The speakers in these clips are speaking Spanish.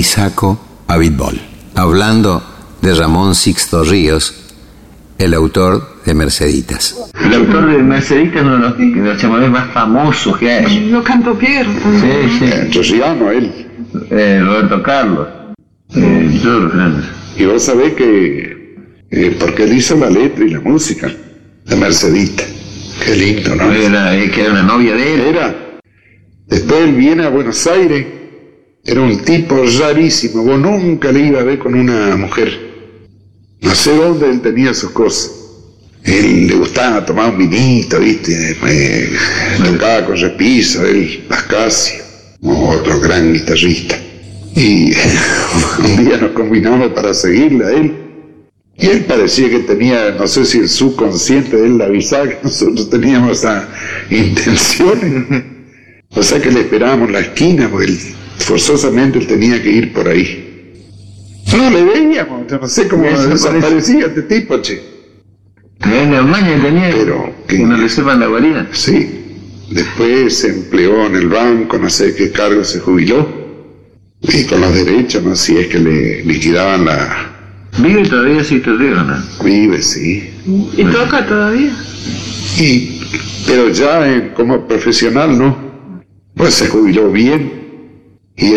Isaco Abitbol, hablando de Ramón Sixto Ríos, el autor de Merceditas. El autor de Merceditas es uno de los chamamés más famosos que hay. Lo cantó Piero. Sí. Rosillano, él. Roberto Carlos. Todos los grandes. Y vos sabés que porque él hizo la letra y la música de Mercedita. Qué lindo, ¿no? Que era una novia de él. Era. Después él viene a Buenos Aires. Era un tipo rarísimo. Vos nunca le iba a ver con una mujer. No sé dónde él tenía sus cosas. Él le gustaba tomar un vinito, ¿viste? Tocaba con Repiso, él, Pascasio, otro gran guitarrista. Y un día nos combinamos para seguirle a él. Y él parecía que tenía, no sé si el subconsciente de él le avisaba que nosotros teníamos esa intención. O sea que le esperábamos en la esquina, porque forzosamente él tenía que ir por ahí. No le veíamos, yo no sé cómo desaparecía este tipo, che. En Alemania tenía Pero que no le sepan la guarida. Sí, después se empleó en el banco, no sé qué cargo, se jubiló. Y con los derechos, no sé si es que le liquidaban la... ¿Vive todavía Sixto Ríos, no? Vive, sí. ¿Y toca todavía? Pero ya como profesional, ¿no? Pues se jubiló bien y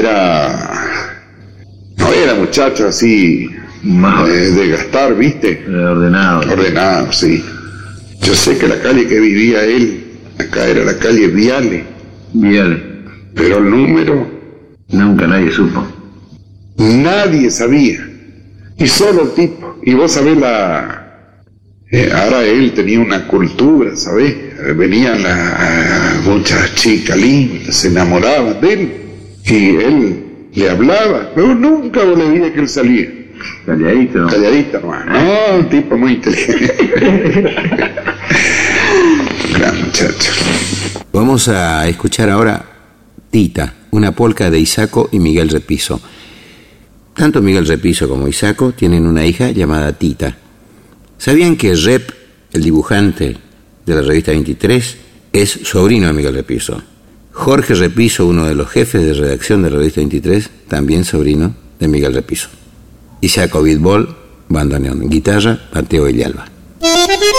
no era muchacho así de gastar, ¿viste? Ordenado, sí. Yo sé que la calle que vivía él, acá era la calle Viale. Pero el número... Nunca nadie supo. Nadie sabía. Y solo el tipo. Y vos sabés ahora él tenía una cultura, ¿sabés? Venían muchas chicas lindas, se enamoraban de él. Y él le hablaba, pero nunca vos le veías que él salía. Calladito, hermano. No, un tipo muy inteligente. Gran muchacho. Vamos a escuchar ahora Tita, una polca de Isaco y Miguel Repiso. Tanto Miguel Repiso como Isaco tienen una hija llamada Tita. ¿Sabían que Rep, el dibujante de la revista 23, es sobrino de Miguel Repiso? Jorge Repiso, uno de los jefes de redacción de la revista 23, también sobrino de Miguel Repiso. Isaco Abitbol, bandoneón, guitarra, Mateo Villalba.